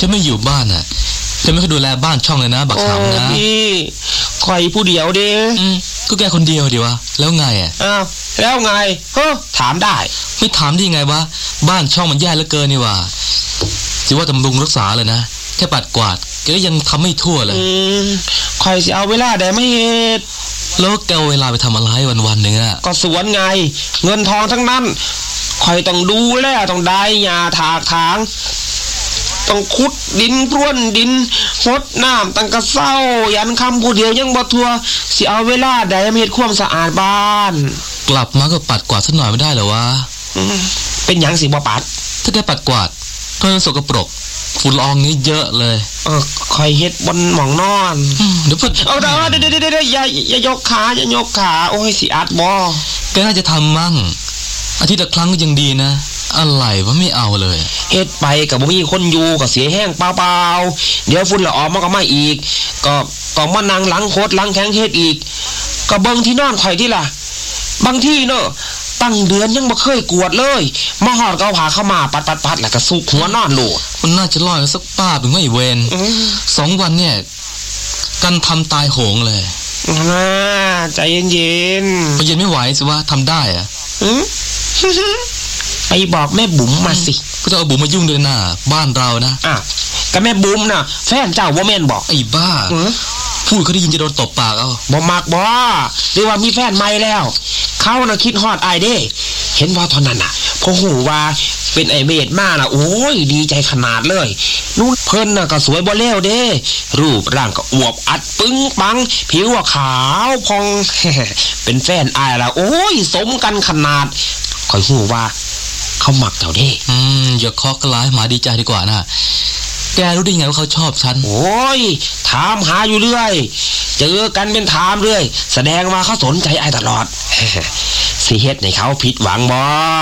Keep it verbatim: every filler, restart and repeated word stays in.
ฉันไม่อยู่บ้านน่ะฉันไม่เคยดูแลบ้านช่องเลยนะบักขำนะพี่คอยผู้เดียวเด้ก็แกคนเดียวดีวะแล้วไงอ่ะอ้าวแล้วไงเฮ้อถามได้ไม่ถามได้ไงวะบ้านช่องมันแย่เหลือเกินนี่วะสิว่าตำรุงรักษาเลยนะแค่ปัดกวาดแกก็ยังทำไม่ทั่วเลยคอยสิเอาเวลาได้ไม่เฮ็ดแล้วแกเอาเวลาไปทำอะไรวันๆหนึ่งอ่ะก็สวนไงเงินทองทั้งนั้นคอยต้องดูแลต้องได้หญ้าถากถางต้องขุดดินพรวนดินรดน้ำตั้งกระเซ้ายันคำผู้เดียวยังบ่ทั่วสิเอาเวลาใดมาเฮ็ดความสะอาดบ้านกลับมาก็ปัดกวาดสักหน่อยไม่ได้เหรอวะเป็นหยังสิบ่ปัดถ้าแกปัดกวาดเพราะมันสกปรกฝุ่นละอองนี้เยอะเลยเออคอยเฮ็ดบนหมองนอนเดี๋ยวเพิ่งเอาเดี๋ยวเดี๋ยวเดี๋ยวอย่าอย่ายกขาอย่ายกขาโอ้ยสิอัดบ่แกน่าจะทำมั่งอาทิตย์ละครั้งก็ยังดีนะอะไรวะไม่เอาเลยเฮ็ดไปกับบ่มีคนอยู่ก็เสียแห้งเปล่าๆเดี๋ยวฝุ่นละอองมันก็มาอีกก็ก็มานั่งหลังโคตรหลังแข้งเฮ็ดอีกก็เบิ่งที่นอนข่อยที่ล่ะบางที่เนาะตั้งเดือนยังบ่เคยกวดเลยมาหอดก็เอาผ้าเข้ามาปัดๆๆแล้วก็ซุกหัวนอนโลดมันน่าจะรอดสักป้าถึงไม่เวรสองวันเนี่ยกันทำตายโหงเลยอ่าใจเย็นๆมันเย็นไม่ไหวสิว่าทำได้อ่ะไปบอกแม่บุ๋มมาสิก็จะเอาบุ๋มมายุ่งด้วยนะบ้านเรานะอ่ะก็แม่บุ๋มน่ะแฟนเจ้าบ่แม่นบอกไอ้บ้าพูดเขาได้ยินจะโดนตบปากเอาบ่มักบ่หรือว่ามีแฟนใหม่แล้วเขาน่ะคิดฮอดอ้ายเด้เห็นว่าตอนนั้นน่ะพอหูว่าเป็นไอ้เมธมาน่ะโอ้ยดีใจขนาดเลยนู่นเพิ่นน่ะก็สวยบ่เลวเด้รูปร่างก็อวบอัดปึ้งปังผิวขาวพองเป็นแฟนอ้ายล่ะโอ้ยสมกันขนาดค่อยหูว่าเขามักเจ้าเด้อืมอย่าเคาะกระลาให้หมาดีใจดีกว่านะแกรู้ได้ไงว่าเขาชอบฉันโอ้ยถามหาอยู่เรื่อยเจอกันเป็นถามเรื่อยแสดงว่าเขาสนใจไอ้ตลอดสิเฮ็ดให้เขาผิดหวังบ่